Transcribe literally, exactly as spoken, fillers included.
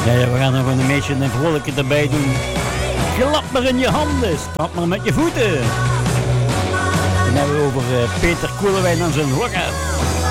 Ja, we gaan nog een beetje een vrolijke erbij doen. Klap maar in je handen, stap maar met je voeten. Dan hebben we over uh, Peter Koelewijn en zijn horror.